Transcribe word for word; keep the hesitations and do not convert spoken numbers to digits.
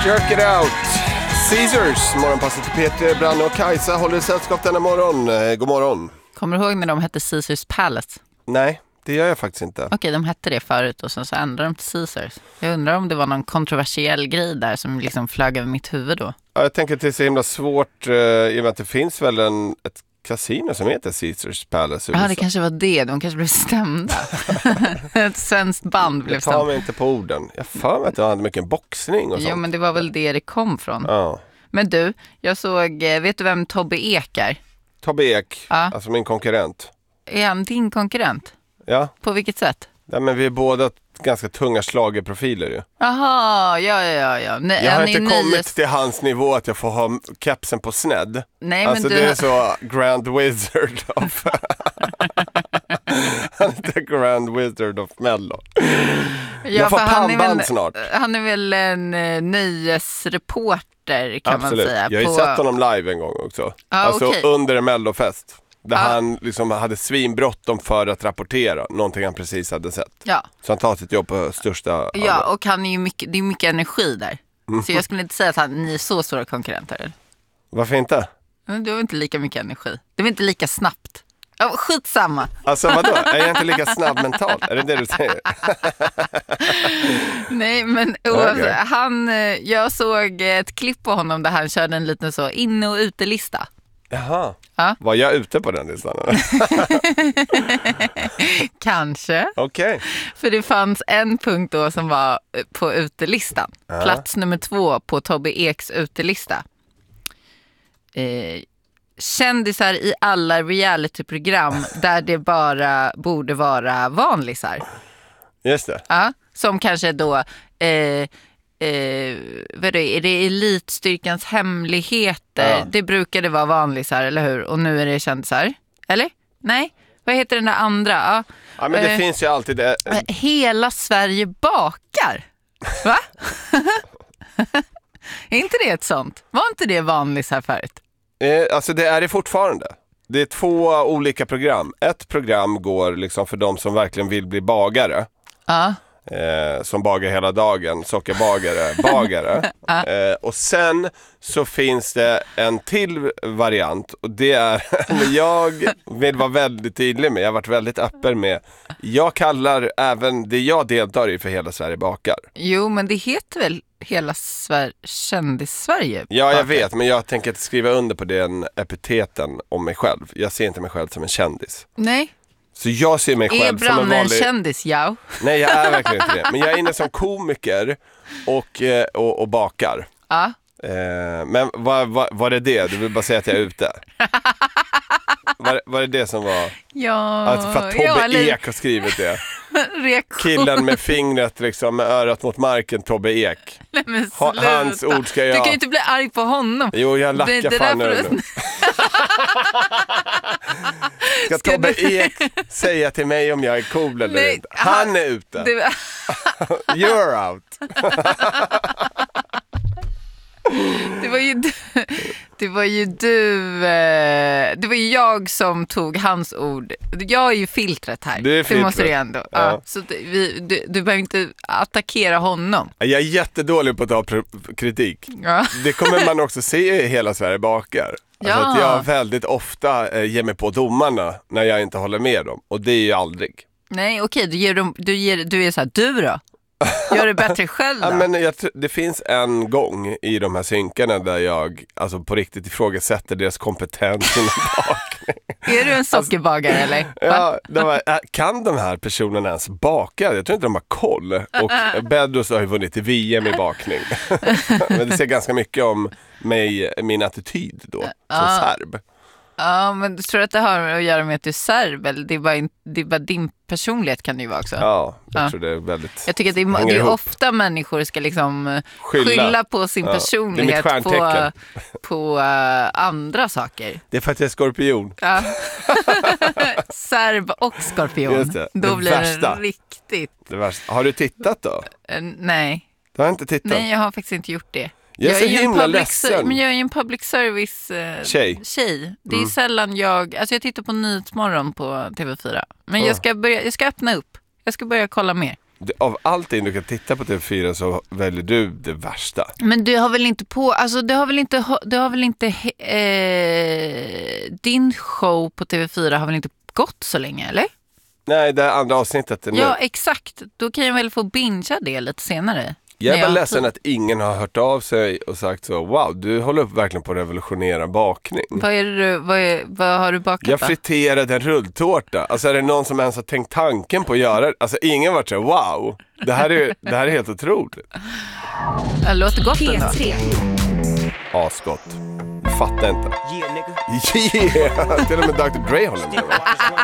Jerk it out. Caesars, morgonpasset till Peter, Branne och Kajsa håller sällskap denna morgon. Eh, god morgon. Kommer du ihåg när de hette Caesars Palace? Nej, det gör jag faktiskt inte. Okej, de hette det förut och sen så ändrade de till Caesars. Jag undrar om det var någon kontroversiell grej där som liksom flög över mitt huvud då. Ja, jag tänker att det är så himla svårt eh, i och med att det finns väl en, ett kasino som heter Caesars Palace. Ja, det kanske var det. De kanske blev stämda. Ett svenskt band blev stämda. Jag tar mig inte på orden. Jag för mig att det hade mycket boxning och sånt. Jo, men det var väl det det kom från. Ja. Men du, jag såg, vet du vem Tobbe Ek är? Tobbe Ek, Ja. alltså min konkurrent. Är han din konkurrent? Ja. På vilket sätt? Ja, men vi är båda ganska tunga schlagerprofiler ju. Jaha, ja, ja, ja. ja. Nej, Jag har han inte är kommit nyhets... till hans nivå att jag får ha kepsen på snedd. Nej, alltså men du... det är så Grand Wizard of... Han är the Grand Wizard of Mello. Ja, jag får pannband väl, snart. Han är väl en uh, nöjesreporter kan Absolut. man säga. Jag har ju på... sett honom live en gång också. Ah, alltså okay. under en Mellofest. Där ah. han liksom hade svinbråttom för att rapportera någonting han precis hade sett. Ja. Så han tar sitt jobb på största... Ja, allvar. och han är ju mycket, det är mycket energi där. Mm. Så jag skulle inte säga att han, ni är så stora konkurrenter. Eller? Varför inte? Men du har inte lika mycket energi. Det är inte lika snabbt. Ja, skitsamma. Alltså vadå? Är jag inte lika snabb mentalt? Är det det du säger? Nej, men okay. han, jag såg ett klipp på honom där han körde en liten så inne- och utelista. Jaha. Ja. Var jag ute på den listan? Kanske. Okej. Okay. För det fanns en punkt då som var på utelistan. Ja. Plats nummer två på Tobbe Eks utelista. Eh, kändisar i alla realityprogram där det bara borde vara vanlisar. Just det. Ja, som kanske då... Eh, Eh, vad är, det? Är det Elitstyrkans hemligheter? Ja. Det brukade vara vanlisar, eller hur? Och nu är det kändisar. Eller? Nej? Vad heter den där andra? Ja, ja men det eh, finns ju alltid det. Hela Sverige bakar. Va? Är inte det ett sånt? Var inte det vanlisar förut? Eh, alltså det är det fortfarande. Det är två olika program. Ett program går liksom för de som verkligen vill bli bagare. Ja. Eh, som bagar hela dagen, sockerbagare, bagare. eh, och sen så finns det en till variant och det är, jag vill vara väldigt tydlig med, jag har varit väldigt öppen med, jag kallar även det jag deltar i för Hela Sverige bakar. Jo, men det heter väl Hela Sver- Kändis-Sverige? Ja, jag vet, men jag tänker inte skriva under på den epiteten om mig själv. Jag ser inte mig själv som en kändis. Nej. Så jag ser mig själv som en vanlig... kändis, ja. Nej, jag är verkligen inte det. Men jag är inne som komiker och, och, och bakar. Ja. Eh, men var, var, var det det? Du vill bara säga att jag är ute. Var, var det det som var... Ja. Alltså för att Tobbe ja, eller... Ek har skrivit det. Killen med fingret liksom, med örat mot marken, Tobbe Ek. Nej, men ha, hans ord ska jag... Du kan ju inte bli arg på honom. Jo, jag lackar det, det fan nu. Nu. Ska, ska Tobbe du... Ek säga till mig om jag är cool eller Nej, inte? Han, han är ute. Du... You're out. Det var ju du, det var ju du det var ju jag som tog hans ord. Jag är ju filtret här. Du är filtret. Det måste du ändå. Ja. Ja, så vi, du, du behöver inte attackera honom. Jag är jättedålig på att ta pr- kritik. Ja. Det kommer man också se i Hela Sverige bakar. Alltså ja. att jag väldigt ofta eh, ger mig på domarna när jag inte håller med dem. Och det är ju aldrig. Nej, okej. Du, ger dem, du, ger, du är så här, du då? Gör det bättre själv då? Ja, men jag, det finns en gång i de här synkarna där jag alltså på riktigt ifrågasätter deras kompetens inom bakning. Är du en sockerbagare alltså, eller? Ja, de var, kan de här personerna ens baka? Jag tror inte de har koll. Och Bedros har ju vunnit i V M i bakning. Men det säger ganska mycket om mig, min attityd då, som ja. serb. Ja, men du tror att det har att göra med att du är serb? Eller det är bara, in, det är bara din personlighet kan det ju vara också. Ja, jag ja. tror det är väldigt... Jag tycker att det är, det är ofta människor ska liksom skylla, skylla på sin ja. personlighet på, på uh, andra saker. Det är för att jag är skorpion. Ja. Serb och skorpion. Just det. Då det blir värsta. det riktigt. Det värsta. Har du tittat då? Uh, nej. Du har inte tittat? Nej, jag har faktiskt inte gjort det. Jag är, jag är så himla ledsen. Men jag är en public service uh, tjej. tjej. Det är mm. sällan jag... Alltså jag tittar på Nyhetsmorgon på T V fyra. Men mm. jag ska börja, jag ska öppna upp. Jag ska börja kolla mer. Av allting du kan titta på T V fyra så väljer du det värsta. Men du har väl inte på, alltså du har väl inte, du har väl inte eh, din show på T V fyra har väl inte gått så länge, eller? Nej, det är andra avsnittet nu. Ja, exakt. Då kan jag väl få bingea det lite senare. Jag är bara ledsen att ingen har hört av sig och sagt så, wow, du håller upp verkligen på att revolutionera bakning. Vad, är det, vad, är, vad har du bakat? Jag friterade en rulltårta. Alltså är det någon som ens har tänkt tanken på att göra det? Alltså ingen har varit så, wow, det här är, det här är helt otroligt. Det låter gott ändå. Asgott. Fattar inte. Yeah, till och med doktor Dre håller med.